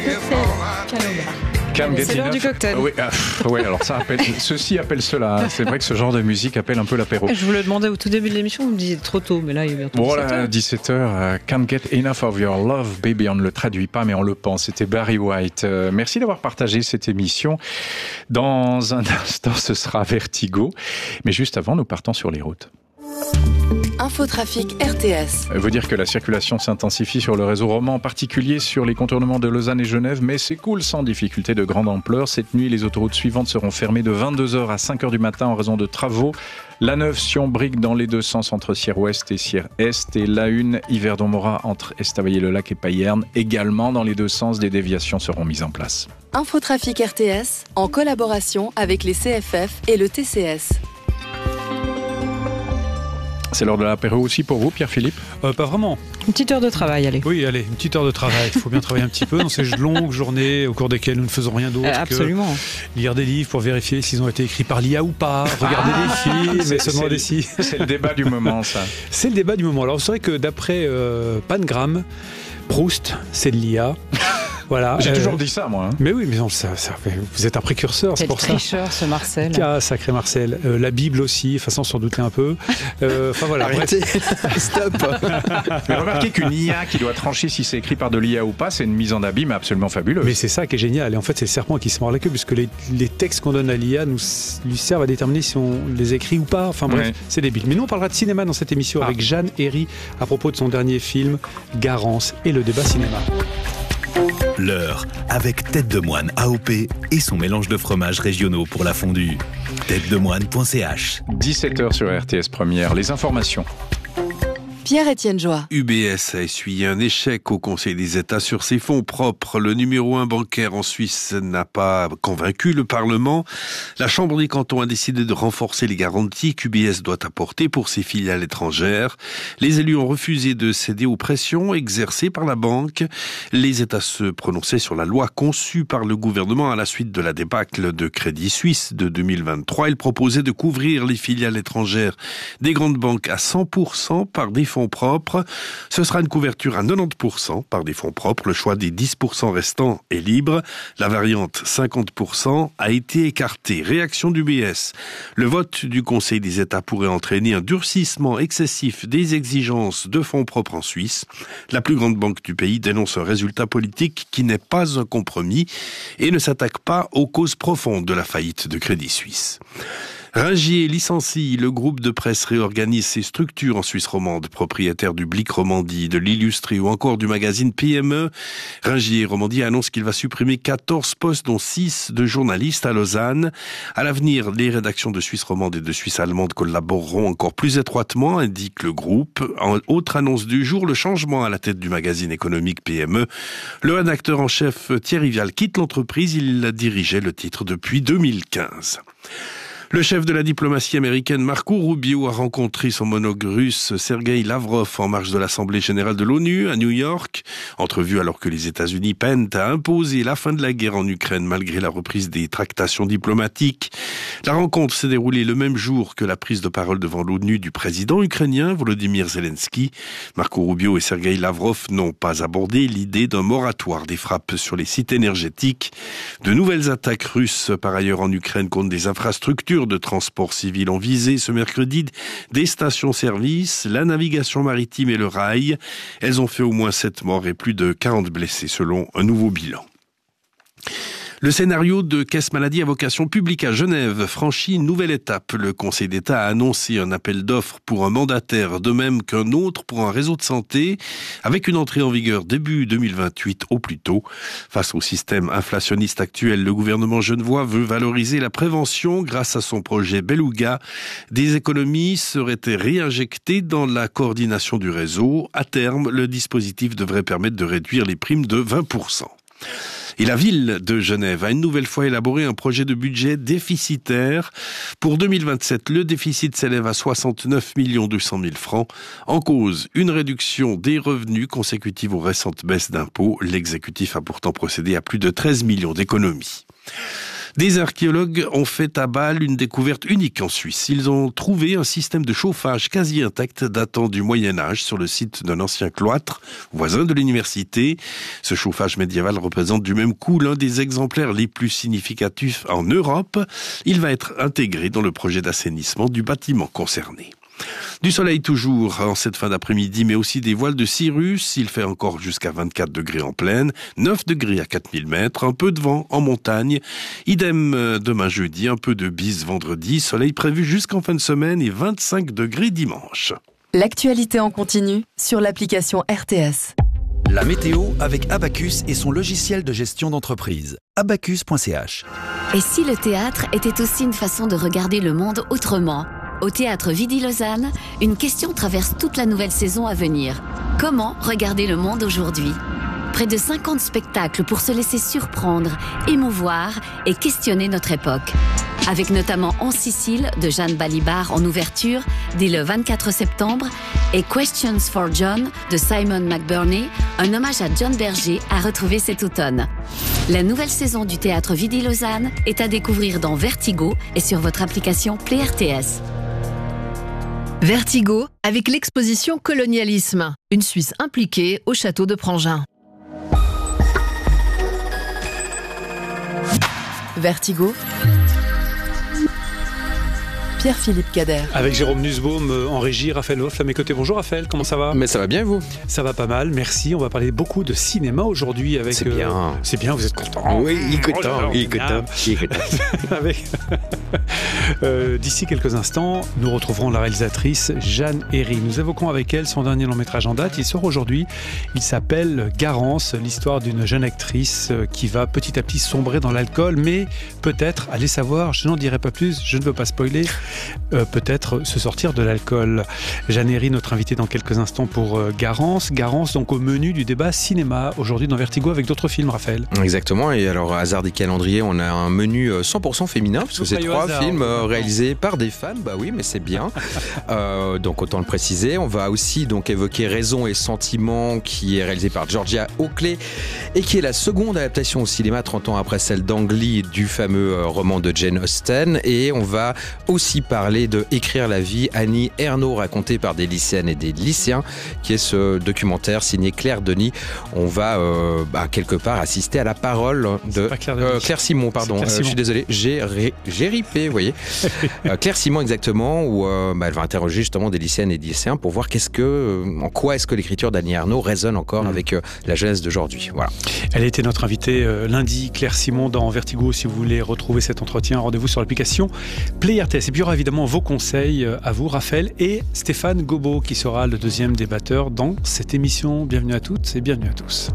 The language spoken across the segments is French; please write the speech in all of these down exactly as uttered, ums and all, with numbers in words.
Can't get C'est l'heure enough. du cocktail. Oui, ah, oui, alors ça appelle, ceci appelle cela. C'est vrai que ce genre de musique appelle un peu l'apéro. Je vous le demandais au tout début de l'émission, vous me disiez trop tôt, mais là il est bientôt Voilà, dix-sept heures. Can't get enough of your love, baby. On ne le traduit pas, mais on le pense. C'était Barry White. Euh, merci d'avoir partagé cette émission. Dans un instant, ce sera Vertigo. Mais juste avant, nous partons sur les routes. Infotrafic R T S. Il veut dire que la circulation s'intensifie sur le réseau roman, en particulier sur les contournements de Lausanne et Genève, mais c'est cool sans difficulté de grande ampleur. Cette nuit, les autoroutes suivantes seront fermées de vingt-deux heures à cinq heures du matin en raison de travaux. La neuf Sion-Brique dans les deux sens entre Sierre-Ouest et Sierre-Est, et la une Yverdon-Morat entre Estavayer-le-Lac et Payerne. Également dans les deux sens, des déviations seront mises en place. Infotrafic R T S, en collaboration avec les C F F et le T C S. C'est l'heure de l'apéro aussi pour vous, Pierre-Philippe ? euh, Pas vraiment. Une petite heure de travail, allez. Oui, allez, une petite heure de travail. Il faut bien travailler un petit peu dans ces longues journées au cours desquelles nous ne faisons rien d'autre euh, absolument. que lire des livres pour vérifier s'ils ont été écrits par l'I A ou pas, regarder ah, des films et se demander si... C'est le débat du moment, ça. C'est le débat du moment. Alors, c'est vrai que d'après euh, Pangram, Proust, c'est de l'I A. Voilà. J'ai euh, toujours dit ça, moi. Hein. Mais oui, mais non, ça, ça, vous êtes un précurseur, c'est Quel pour ça. tricheur, ce Marcel. Ah, sacré Marcel. Euh, la Bible aussi, façon s'en douter un peu. Euh, Enfin voilà. Arrêtez. Stop. Mais remarquez qu'une I A qui doit trancher si c'est écrit par de l'I A ou pas, c'est une mise en abîme absolument fabuleuse. Mais c'est ça qui est génial. Et en fait, c'est le serpent qui se mord la queue, puisque les, les textes qu'on donne à l'I A nous, lui servent à déterminer si on les écrit ou pas. Enfin bref, ouais. C'est débile. Mais nous, on parlera de cinéma dans cette émission ah. avec Jeanne Herry à propos de son dernier film, Garance, et le débat cinéma. L'heure avec Tête de Moine A O P et son mélange de fromages régionaux pour la fondue. tête de moine point c h. dix-sept heures sur R T S Première. Les informations. Pierre-Étienne Joie. U B S a essuyé un échec au Conseil des États sur ses fonds propres. Le numéro un bancaire en Suisse n'a pas convaincu le Parlement. La Chambre des cantons a décidé de renforcer les garanties qu'U B S doit apporter pour ses filiales étrangères. Les élus ont refusé de céder aux pressions exercées par la banque. Les États se prononçaient sur la loi conçue par le gouvernement à la suite de la débâcle de Crédit Suisse de deux mille vingt-trois. Il proposait de couvrir les filiales étrangères des grandes banques à cent pour cent par des fonds propres. Ce sera une couverture à quatre-vingt-dix pour cent par des fonds propres. Le choix des dix pour cent restants est libre. La variante cinquante pour cent a été écartée. Réaction d'U B S. Le vote du Conseil des États pourrait entraîner un durcissement excessif des exigences de fonds propres en Suisse. La plus grande banque du pays dénonce un résultat politique qui n'est pas un compromis et ne s'attaque pas aux causes profondes de la faillite de Crédit Suisse. Ringier licencie, le groupe de presse réorganise ses structures en Suisse romande, propriétaire du Blick Romandie, de l'Illustré ou encore du magazine P M E. Ringier Romandie annonce qu'il va supprimer quatorze postes, dont six de journalistes à Lausanne. À l'avenir, les rédactions de Suisse romande et de Suisse allemande collaboreront encore plus étroitement, indique le groupe. En autre annonce du jour, le changement à la tête du magazine économique P M E. Le rédacteur en chef Thierry Vial quitte l'entreprise, il dirigeait le titre depuis deux mille quinze. Le chef de la diplomatie américaine, Marco Rubio, a rencontré son homologue russe, Sergueï Lavrov, en marge de l'Assemblée générale de l'ONU à New York. Entrevue alors que les États-Unis peinent à imposer la fin de la guerre en Ukraine malgré la reprise des tractations diplomatiques. La rencontre s'est déroulée le même jour que la prise de parole devant l'ONU du président ukrainien, Volodymyr Zelensky. Marco Rubio et Sergueï Lavrov n'ont pas abordé l'idée d'un moratoire des frappes sur les sites énergétiques. De nouvelles attaques russes, par ailleurs en Ukraine, contre des infrastructures de transport civil ont visé ce mercredi des stations-service, la navigation maritime et le rail. Elles ont fait au moins sept morts et plus de quarante blessés selon un nouveau bilan. Le scénario de Caisse Maladie à vocation publique à Genève franchit une nouvelle étape. Le Conseil d'État a annoncé un appel d'offres pour un mandataire, de même qu'un autre pour un réseau de santé, avec une entrée en vigueur début deux mille vingt-huit au plus tôt. Face au système inflationniste actuel, le gouvernement genevois veut valoriser la prévention grâce à son projet Beluga. Des économies seraient réinjectées dans la coordination du réseau. À terme, le dispositif devrait permettre de réduire les primes de vingt pour cent. Et la ville de Genève a une nouvelle fois élaboré un projet de budget déficitaire. Pour deux mille vingt-sept, le déficit s'élève à soixante-neuf millions deux cent mille francs. En cause, une réduction des revenus consécutive aux récentes baisses d'impôts. L'exécutif a pourtant procédé à plus de treize millions d'économies. Des archéologues ont fait à Bâle une découverte unique en Suisse. Ils ont trouvé un système de chauffage quasi intact datant du Moyen-Âge sur le site d'un ancien cloître voisin de l'université. Ce chauffage médiéval représente du même coup l'un des exemplaires les plus significatifs en Europe. Il va être intégré dans le projet d'assainissement du bâtiment concerné. Du soleil toujours en cette fin d'après-midi, mais aussi des voiles de cirrus. Il fait encore jusqu'à vingt-quatre degrés en plaine, neuf degrés à quatre mille mètres, un peu de vent en montagne. Idem demain jeudi, un peu de bise vendredi, soleil prévu jusqu'en fin de semaine et vingt-cinq degrés dimanche. L'actualité en continu sur l'application R T S. La météo avec Abacus et son logiciel de gestion d'entreprise. abacus point c h. Et si le théâtre était aussi une façon de regarder le monde autrement ? Au Théâtre Vidi-Lausanne, une question traverse toute la nouvelle saison à venir. Comment regarder le monde aujourd'hui ? Près de cinquante spectacles pour se laisser surprendre, émouvoir et questionner notre époque. Avec notamment En Sicile de Jeanne Balibar en ouverture dès le vingt-quatre septembre et Questions for John de Simon McBurney, un hommage à John Berger à retrouver cet automne. La nouvelle saison du Théâtre Vidi-Lausanne est à découvrir dans Vertigo et sur votre application Play R T S. Vertigo avec l'exposition Colonialisme, une Suisse impliquée au château de Prangin. Vertigo, Pierre-Philippe Cader. Avec Jérôme Nussbaum en régie, Raphaël Hoff à mes côtés. Bonjour Raphaël, comment ça va ? Mais ça va bien vous ? Ça va pas mal, merci. On va parler beaucoup de cinéma aujourd'hui avec. C'est bien. Euh, c'est bien, vous êtes content. Oui, il est content, il est content, il est content. Avec euh, d'ici quelques instants, nous retrouverons la réalisatrice Jeanne Herry. Nous évoquons avec elle son dernier long métrage en date. Il sort aujourd'hui. Il s'appelle Garance, l'histoire d'une jeune actrice qui va petit à petit sombrer dans l'alcool, mais peut-être, allez savoir, je n'en dirai pas plus, je ne veux pas spoiler. Euh, peut-être se sortir de l'alcool. Jeanne Herry, notre invitée dans quelques instants pour euh, Garance. Garance, donc au menu du débat cinéma, aujourd'hui dans Vertigo avec d'autres films, Raphaël. Exactement, et alors hasard des calendriers, on a un menu cent pour cent féminin, parce que c'est trois hasard, films euh, réalisés par des femmes, bah oui, mais c'est bien. euh, donc autant le préciser. On va aussi donc évoquer Raison et Sentiment, qui est réalisé par Georgia Oakley, et qui est la seconde adaptation au cinéma, trente ans après celle d'Ang Lee, du fameux roman de Jane Austen. Et on va aussi parler de Écrire la vie, Annie Ernaux, raconté par des lycéennes et des lycéens, qui est ce documentaire signé Claire Denis. On va euh, bah, quelque part assister à la parole de Claire, euh, Claire Simon, pardon. Claire Euh, Simon. je suis désolé, j'ai, ré, j'ai ripé, vous voyez. euh, Claire Simon, exactement, où euh, bah, elle va interroger justement des lycéennes et des lycéens pour voir qu'est-ce que, euh, en quoi est-ce que l'écriture d'Annie Ernaux résonne encore mmh. avec euh, la jeunesse d'aujourd'hui. Voilà. Elle a été notre invitée euh, lundi, Claire Simon, dans Vertigo. Si vous voulez retrouver cet entretien, rendez-vous sur l'application Play R T S. Et puis il y aura évidemment vos conseils à vous, Raphaël, et Stéphane Gobot, qui sera le deuxième débatteur dans cette émission. Bienvenue à toutes et bienvenue à tous.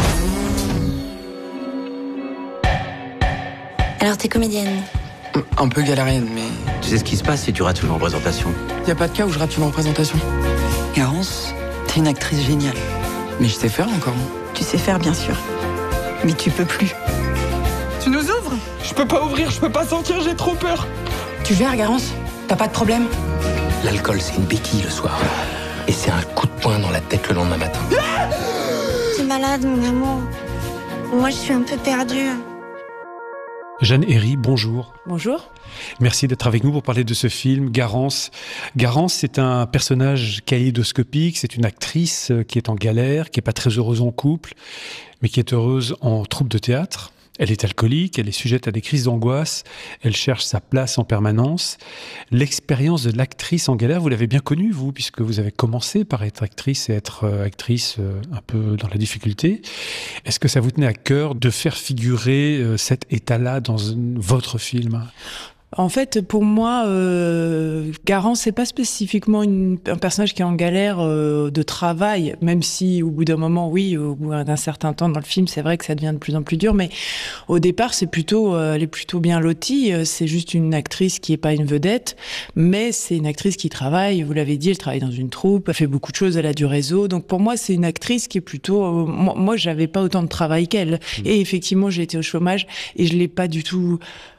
Alors, t'es comédienne ? Un peu galérienne, mais... Tu sais ce qui se passe si tu rates une représentation ? Y a pas de cas où je rate une représentation. Garance, t'es une actrice géniale. Mais je sais faire encore. Tu sais faire, bien sûr. Mais tu peux plus. Tu nous ouvres ? Je peux pas ouvrir, je peux pas sortir, j'ai trop peur. Tu gères, Garance ? T'as pas de problème ? L'alcool, c'est une béquille le soir. Et c'est un coup de poing dans la tête le lendemain matin. T'es malade, mon amour. Moi, je suis un peu perdue. Jeanne Herry, bonjour. Bonjour. Merci d'être avec nous pour parler de ce film, Garance. Garance, c'est un personnage kaléidoscopique, c'est une actrice qui est en galère, qui n'est pas très heureuse en couple, mais qui est heureuse en troupe de théâtre. Elle est alcoolique, elle est sujette à des crises d'angoisse, elle cherche sa place en permanence. L'expérience de l'actrice en galère, vous l'avez bien connue, vous, puisque vous avez commencé par être actrice et être euh, actrice euh, un peu dans la difficulté. Est-ce que ça vous tenait à cœur de faire figurer euh, cet état-là dans une, votre film ? En fait, pour moi, euh, Garance, c'est pas spécifiquement une, un personnage qui est en galère euh, de travail, même si au bout d'un moment, oui, au bout d'un certain temps dans le film, c'est vrai que ça devient de plus en plus dur, mais au départ, c'est plutôt, euh, elle est plutôt bien lotie. C'est juste une actrice qui est pas une vedette, mais c'est une actrice qui travaille. Vous l'avez dit, elle travaille dans une troupe, elle fait beaucoup de choses, elle a du réseau. Donc pour moi, c'est une actrice qui est plutôt. Euh, moi, moi, j'avais pas autant de travail qu'elle, mmh. et effectivement, j'ai été au chômage et je l'ai pas du tout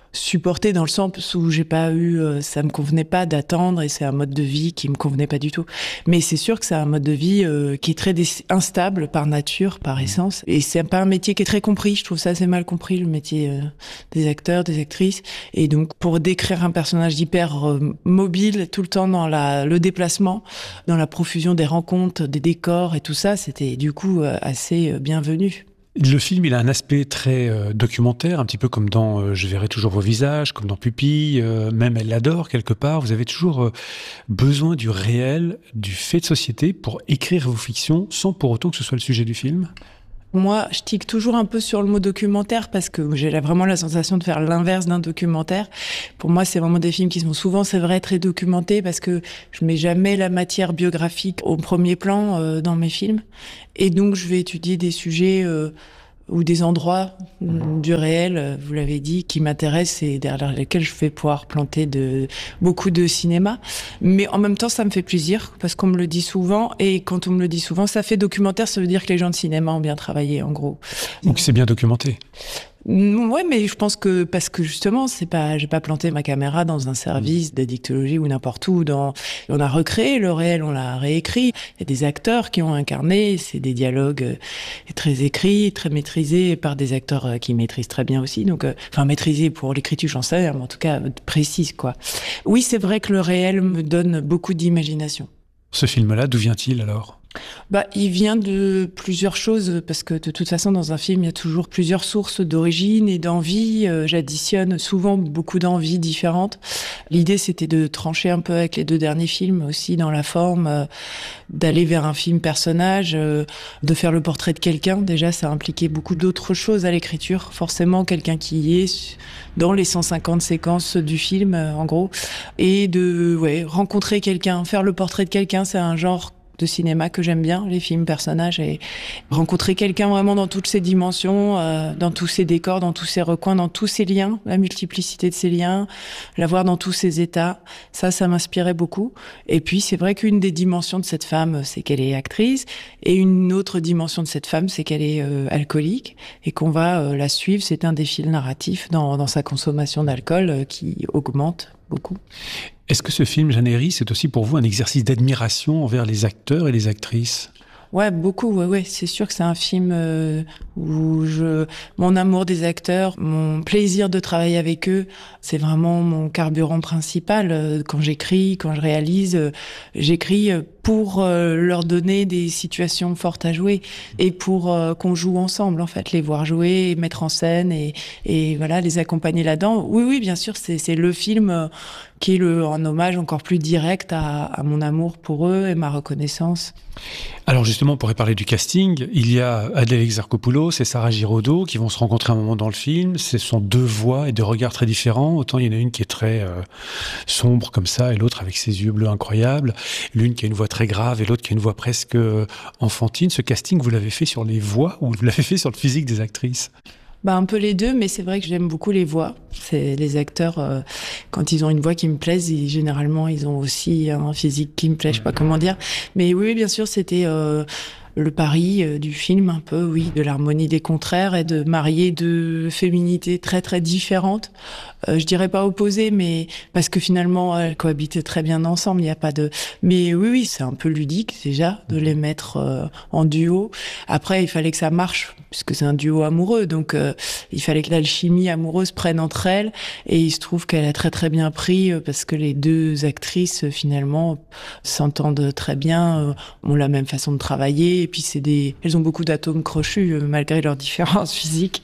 supporter dans le sens où j'ai pas eu, euh, ça me convenait pas d'attendre et c'est un mode de vie qui me convenait pas du tout. Mais c'est sûr que c'est un mode de vie euh, qui est très dé- instable par nature, par essence. Et c'est pas un métier qui est très compris. Je trouve ça assez mal compris, le métier euh, des acteurs, des actrices. Et donc, pour décrire un personnage hyper euh, mobile, tout le temps dans la, le déplacement, dans la profusion des rencontres, des décors et tout ça, c'était du coup euh, assez euh, bienvenu. Le film, il a un aspect très euh, documentaire, un petit peu comme dans euh, Je verrai toujours vos visages, comme dans Pupille, euh, même Elle l'adore quelque part. Vous avez toujours euh, besoin du réel, du fait de société pour écrire vos fictions, sans pour autant que ce soit le sujet du film. Moi, je tique toujours un peu sur le mot documentaire parce que j'ai vraiment la sensation de faire l'inverse d'un documentaire. Pour moi, c'est vraiment des films qui sont souvent, c'est vrai, très documentés parce que je mets jamais la matière biographique au premier plan euh, dans mes films. Et donc, je vais étudier des sujets euh, ou des endroits mmh. du réel, vous l'avez dit, qui m'intéressent et derrière lesquels je vais pouvoir planter de, beaucoup de cinéma. Mais en même temps, ça me fait plaisir parce qu'on me le dit souvent et quand on me le dit souvent, ça fait documentaire, ça veut dire que les gens de cinéma ont bien travaillé, en gros. Donc c'est bien documenté. Ouais, mais je pense que parce que justement, c'est pas, j'ai pas planté ma caméra dans un service d'addictologie ou n'importe où. Dans, on a recréé le réel, on l'a réécrit. Il y a des acteurs qui ont incarné. C'est des dialogues très écrits, très maîtrisés par des acteurs qui maîtrisent très bien aussi. Donc, euh, enfin, maîtrisés pour l'écriture, j'en sais, mais en tout cas précise, quoi. Oui, c'est vrai que le réel me donne beaucoup d'imagination. Ce film-là, d'où vient-il alors ? Bah, il vient de plusieurs choses, parce que de toute façon, dans un film, il y a toujours plusieurs sources d'origine et d'envie. Euh, j'additionne souvent beaucoup d'envies différentes. L'idée, c'était de trancher un peu avec les deux derniers films aussi dans la forme, euh, d'aller vers un film personnage, euh, de faire le portrait de quelqu'un. Déjà, ça impliquait beaucoup d'autres choses à l'écriture. Forcément, quelqu'un qui y est dans les cent cinquante séquences du film, euh, en gros. Et de, ouais, rencontrer quelqu'un, faire le portrait de quelqu'un, c'est un genre de cinéma que j'aime bien, les films personnages, et rencontrer quelqu'un vraiment dans toutes ses dimensions, euh, dans tous ses décors, dans tous ses recoins, dans tous ses liens, la multiplicité de ses liens, la voir dans tous ses états, ça, ça m'inspirait beaucoup. Et puis, c'est vrai qu'une des dimensions de cette femme, c'est qu'elle est actrice, et une autre dimension de cette femme, c'est qu'elle est euh, alcoolique, et qu'on va euh, la suivre, c'est un des fils narratifs dans, dans sa consommation d'alcool euh, qui augmente beaucoup. Est-ce que ce film, Jeanne Herry, c'est aussi pour vous un exercice d'admiration envers les acteurs et les actrices ? Ouais, beaucoup, ouais, ouais. C'est sûr que c'est un film euh, où je, mon amour des acteurs, mon plaisir de travailler avec eux, c'est vraiment mon carburant principal. Euh, quand j'écris, quand je réalise, euh, j'écris pour euh, leur donner des situations fortes à jouer et pour euh, qu'on joue ensemble, en fait, les voir jouer, mettre en scène et, et voilà, les accompagner là-dedans. Oui, oui, bien sûr, c'est, c'est le film euh, qui est le, un hommage encore plus direct à, à mon amour pour eux et ma reconnaissance. Alors justement, on pourrait parler du casting. Il y a Adèle Exarchopoulos et Sarah Giraudot qui vont se rencontrer un moment dans le film. Ce sont deux voix et deux regards très différents. Autant il y en a une qui est très euh, sombre comme ça et l'autre avec ses yeux bleus incroyables. L'une qui a une voix très grave et l'autre qui a une voix presque euh, enfantine. Ce casting, vous l'avez fait sur les voix ou vous l'avez fait sur le physique des actrices ? Bah, un peu les deux, mais c'est vrai que j'aime beaucoup les voix. C'est les acteurs, euh, quand ils ont une voix qui me plaise, ils, généralement, ils ont aussi un physique qui me plaît, je sais pas comment dire. Mais oui, bien sûr, c'était euh, le pari euh, du film, un peu, oui, de l'harmonie des contraires et de marier deux féminités très, très différentes. Euh, je dirais pas opposées, mais parce que finalement, elles cohabitent très bien ensemble, il n'y a pas de... Mais oui, oui, c'est un peu ludique, déjà, de les mettre euh, en duo. Après, il fallait que ça marche, puisque c'est un duo amoureux, donc euh, il fallait que l'alchimie amoureuse prenne entre elles, et il se trouve qu'elle a très très bien pris, euh, parce que les deux actrices, euh, finalement, s'entendent très bien, euh, ont la même façon de travailler, et puis c'est des... elles ont beaucoup d'atomes crochus, euh, malgré leurs différences physiques.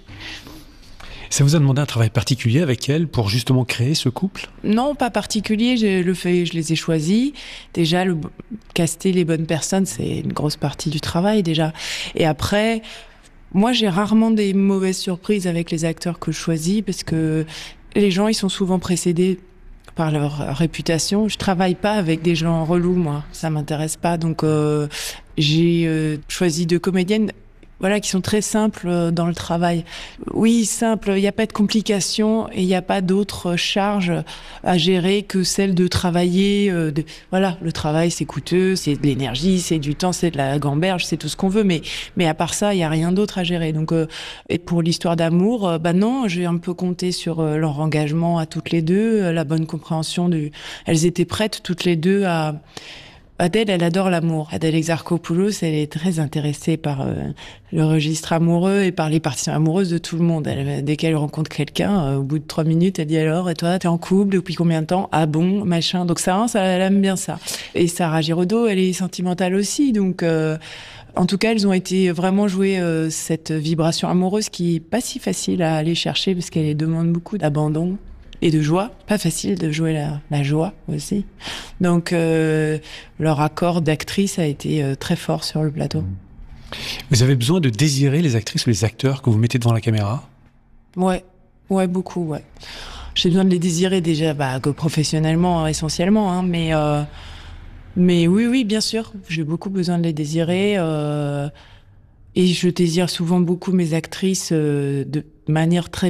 Ça vous a demandé un travail particulier avec elle pour justement créer ce couple ? Non, pas particulier. Je le fais, je les ai choisis. Déjà, le, caster les bonnes personnes, c'est une grosse partie du travail déjà. Et après, moi, j'ai rarement des mauvaises surprises avec les acteurs que je choisis parce que les gens, ils sont souvent précédés par leur réputation. Je travaille pas avec des gens relous, moi. Ça m'intéresse pas. Donc, euh, j'ai euh, choisi deux comédiennes. voilà, qui sont très simples dans le travail. Oui, simple, il n'y a pas de complications et il n'y a pas d'autres charges à gérer que celle de travailler. Euh, de, voilà, le travail, c'est coûteux, c'est de l'énergie, c'est du temps, c'est de la gamberge, c'est tout ce qu'on veut, mais, mais à part ça, il n'y a rien d'autre à gérer. Donc, euh, et pour l'histoire d'amour, euh, bah non, j'ai un peu compté sur euh, leur engagement à toutes les deux, euh, la bonne compréhension du... Elles étaient prêtes toutes les deux à... Adèle, elle adore l'amour. Adèle Exarchopoulos, elle est très intéressée par euh, le registre amoureux et par les parties amoureuses de tout le monde. Elle, dès qu'elle rencontre quelqu'un, euh, au bout de trois minutes, elle dit alors, et toi, t'es en couple depuis combien de temps? Ah bon, machin. Donc ça, ça, elle aime bien ça. Et Sarah Giraudot, elle est sentimentale aussi, donc... Euh, en tout cas, elles ont été vraiment jouer euh, cette vibration amoureuse qui est pas si facile à aller chercher parce qu'elle demande beaucoup d'abandon et de joie. Pas facile de jouer la, la joie aussi. Donc, euh, leur accord d'actrice a été euh, très fort sur le plateau. Vous avez besoin de désirer les actrices ou les acteurs que vous mettez devant la caméra? Ouais, ouais, beaucoup, ouais. J'ai besoin de les désirer déjà, bah, que professionnellement, essentiellement, hein, mais... Euh, Mais oui, oui, bien sûr, j'ai beaucoup besoin de les désirer. Euh, et je désire souvent beaucoup mes actrices euh, de manière très